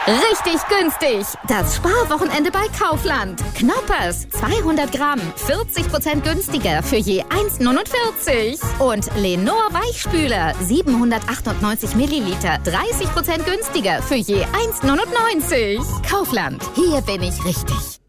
Richtig günstig. Das Sparwochenende bei Kaufland. Knoppers, 200 Gramm, 40% günstiger für je 1,49. Und Lenor Weichspüler, 798 Milliliter, 30% günstiger für je 1,99. Kaufland, hier bin ich richtig.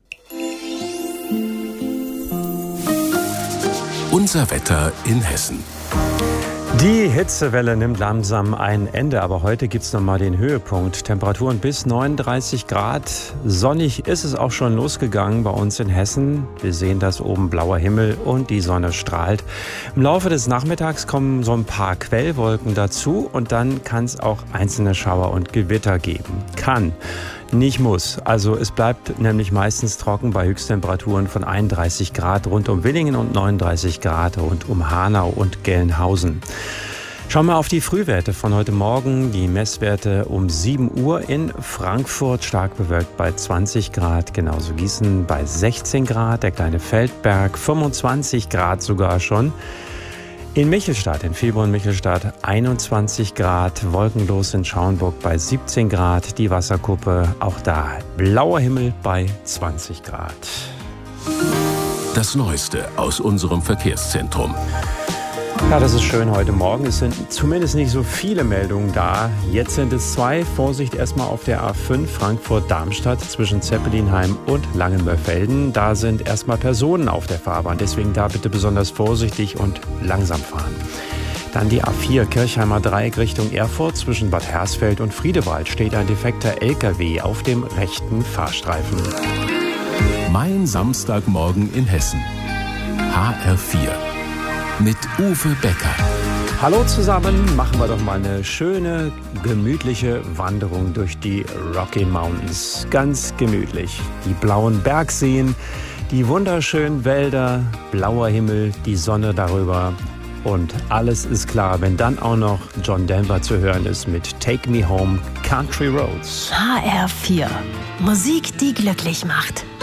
Unser Wetter in Hessen. Die Hitzewelle nimmt langsam ein Ende, aber heute gibt es nochmal den Höhepunkt. Temperaturen bis 39 Grad. Sonnig ist es auch schon losgegangen bei uns in Hessen. Wir sehen das oben, blauer Himmel und die Sonne strahlt. Im Laufe des Nachmittags kommen so ein paar Quellwolken dazu und dann kann es auch einzelne Schauer und Gewitter geben. Kann. Nicht muss. Also es bleibt nämlich meistens trocken bei Höchsttemperaturen von 31 Grad rund um Willingen und 39 Grad rund um Hanau und Gelnhausen. Schauen wir auf die Frühwerte von heute Morgen. Die Messwerte um 7 Uhr in Frankfurt stark bewölkt bei 20 Grad. Genauso Gießen bei 16 Grad. Der kleine Feldberg 25 Grad sogar schon. In Michelstadt, in Vilborn-Michelstadt 21 Grad, wolkenlos in Schauenburg bei 17 Grad, die Wasserkuppe auch da blauer Himmel bei 20 Grad. Das Neueste aus unserem Verkehrszentrum. Ja, das ist schön heute Morgen. Es sind zumindest nicht so viele Meldungen da. Jetzt sind es 2. Vorsicht erstmal auf der A5 Frankfurt-Darmstadt zwischen Zeppelinheim und Langenmörfelden. Da sind erstmal Personen auf der Fahrbahn. Deswegen da bitte besonders vorsichtig und langsam fahren. Dann die A4 Kirchheimer Dreieck Richtung Erfurt. Zwischen Bad Hersfeld und Friedewald steht ein defekter LKW auf dem rechten Fahrstreifen. Mein Samstagmorgen in Hessen. HR4. Mit Uwe Becker. Hallo zusammen, machen wir doch mal eine schöne, gemütliche Wanderung durch die Rocky Mountains. Ganz gemütlich. Die blauen Bergseen, die wunderschönen Wälder, blauer Himmel, die Sonne darüber. Und alles ist klar, wenn dann auch noch John Denver zu hören ist mit Take Me Home, Country Roads. HR4. Musik, die glücklich macht.